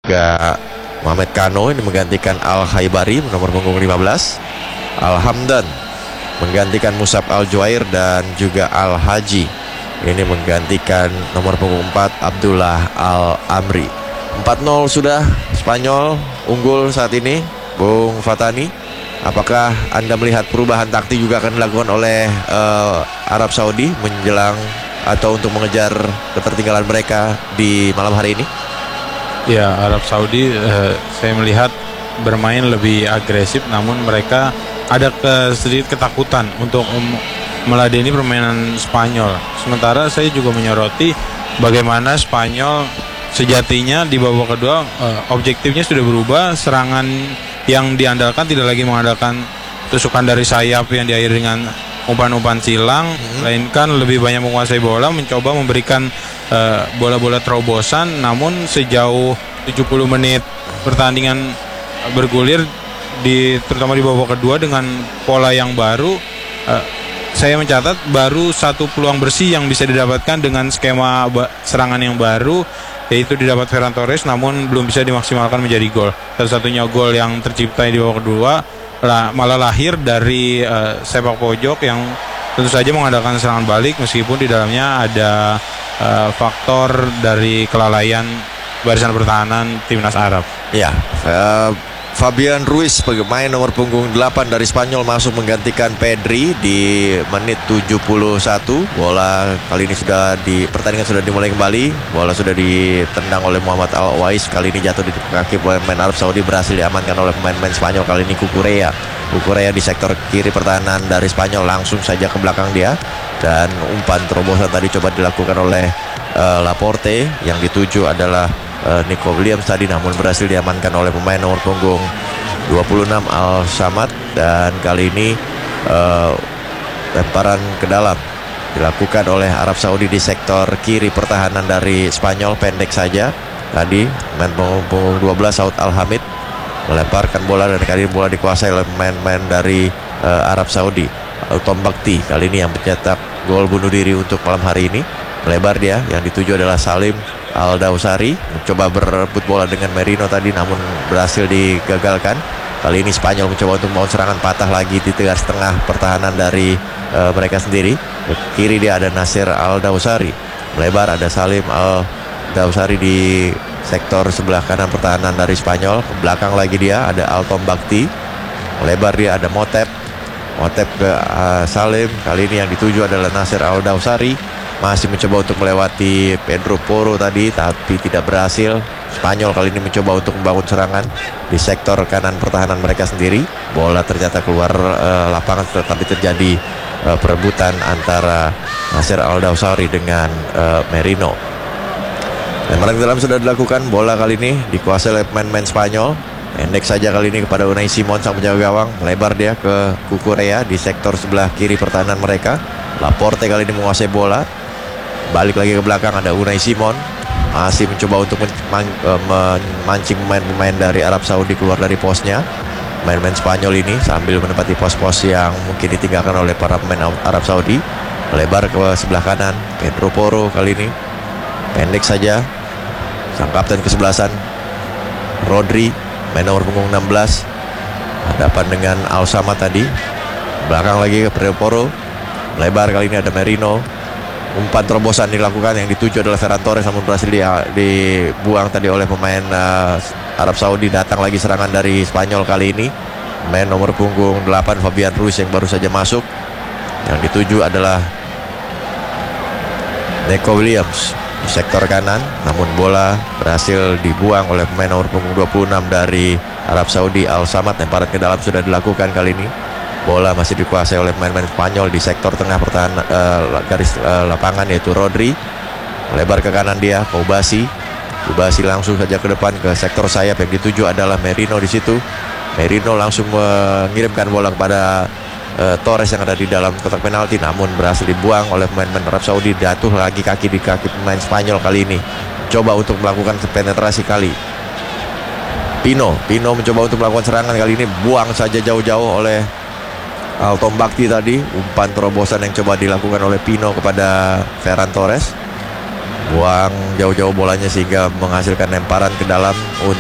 juga Mohamed Kano ini menggantikan Al Haibari nomor punggung 15. Al Hamdan menggantikan Musab Al Juair dan juga Al Haji ini menggantikan nomor punggung 4 Abdullah Al Amri. 4-0 sudah Spanyol unggul saat ini. Bung Fatani, apakah Anda melihat perubahan taktik juga akan dilakukan oleh Arab Saudi menjelang atau untuk mengejar ketertinggalan mereka di malam hari ini? Ya, Arab Saudi saya melihat bermain lebih agresif, namun mereka ada sedikit ketakutan untuk meladeni permainan Spanyol. Sementara saya juga menyoroti bagaimana Spanyol sejatinya di babak kedua objektifnya sudah berubah. Serangan yang diandalkan tidak lagi mengandalkan tusukan dari sayap yang diakhiri dengan umpan-umpan silang, melainkan lebih banyak menguasai bola, mencoba memberikan bola-bola terobosan. Namun sejauh 70 menit pertandingan bergulir terutama di babak kedua dengan pola yang baru, saya mencatat baru satu peluang bersih yang bisa didapatkan dengan skema serangan yang baru, yaitu didapat Ferran Torres, namun belum bisa dimaksimalkan menjadi gol. Satu-satunya gol yang tercipta di babak kedua malah lahir dari sepak pojok yang tentu saja mengandalkan serangan balik, meskipun di dalamnya ada faktor dari kelalaian barisan pertahanan timnas Arab. Ya, Fabian Ruiz pemain nomor punggung 8 dari Spanyol masuk menggantikan Pedri di menit 71. Bola kali ini pertandingan sudah dimulai kembali. Bola sudah ditendang oleh Muhammad Al-Wais. Kali ini jatuh di kaki pemain Arab Saudi, berhasil diamankan oleh pemain-pemain Spanyol. Kali ini Cucurella di sektor kiri pertahanan dari Spanyol langsung saja ke belakang dia. Dan umpan terobosan tadi coba dilakukan oleh Laporte. Yang dituju adalah Nico Williams tadi, namun berhasil diamankan oleh pemain nomor punggung 26 Al Samad. Dan kali ini lemparan ke dalam dilakukan oleh Arab Saudi di sektor kiri pertahanan dari Spanyol, pendek saja. Tadi pemain punggung 12 Saud Al-Hamid melemparkan bola, dan kali ini bola dikuasai oleh pemain-pemain dari Arab Saudi. Tom Bakti kali ini yang mencetak gol bunuh diri untuk malam hari ini. Melebar dia, yang dituju adalah Salim Al-Dawsari, mencoba berebut bola dengan Merino tadi, namun berhasil digagalkan. Kali ini Spanyol mencoba untuk membangun serangan, patah lagi di tengah pertahanan dari mereka sendiri. Ke kiri dia ada Nasir Al-Dawsari, melebar ada Salim Al-Dawsari di sektor sebelah kanan pertahanan dari Spanyol. Ke belakang lagi dia ada Altom Bakti, melebar dia ada Motep ke Salim. Kali ini yang dituju adalah Nasir Al-Dawsari, masih mencoba untuk melewati Pedro Porro tadi, tapi tidak berhasil. Spanyol kali ini mencoba untuk membangun serangan di sektor kanan pertahanan mereka sendiri. Bola ternyata keluar lapangan, tetapi terjadi perebutan antara Nasir Al-Dawsari dengan Merino. Lemparan ke dalam sudah dilakukan. Bola kali ini dikuasai oleh pemain-pemain Spanyol. Pendek saja kali ini kepada Unai Simon, sang penjaga gawang. Melebar dia ke Cucurella di sektor sebelah kiri pertahanan mereka. Laporte kali ini menguasai bola. Balik lagi ke belakang ada Unai Simon, masih mencoba untuk memancing pemain-pemain dari Arab Saudi keluar dari posnya. Pemain-pemain Spanyol ini sambil menempati pos-pos yang mungkin ditinggalkan oleh para pemain Arab Saudi. Melebar ke sebelah kanan, Pedro Porro kali ini pendek saja. Sang kapten kesebelasan Rodri, main nomor punggung 16, hadapan dengan Al Samad tadi. Belakang lagi ke Pedro Porro, melebar kali ini ada Merino. Umpan terobosan dilakukan, yang dituju adalah Ferran Torres, namun berhasil dibuang tadi oleh pemain Arab Saudi. Datang lagi serangan dari Spanyol kali ini. Main nomor punggung 8 Fabian Ruiz yang baru saja masuk. Yang dituju adalah Nico Williams di sektor kanan, namun bola berhasil dibuang oleh pemain nomor punggung 26 dari Arab Saudi Al Samad. Lemparan ke dalam sudah dilakukan kali ini. Bola masih dikuasai oleh pemain-pemain Spanyol di sektor tengah pertahanan garis lapangan, yaitu Rodri. Melebar ke kanan dia, Ubasi langsung saja ke depan ke sektor sayap, yang dituju adalah Merino di situ. Merino langsung mengirimkan bola kepada Torres yang ada di dalam kotak penalti, namun berhasil dibuang oleh pemain-pemain Arab Saudi. Jatuh lagi kaki di kaki pemain Spanyol kali ini. Coba untuk melakukan penetrasi kali. Pino mencoba untuk melakukan serangan, kali ini buang saja jauh-jauh oleh Altom Bakti tadi. Umpan terobosan yang coba dilakukan oleh Pino kepada Ferran Torres, buang jauh-jauh bolanya sehingga menghasilkan lemparan ke dalam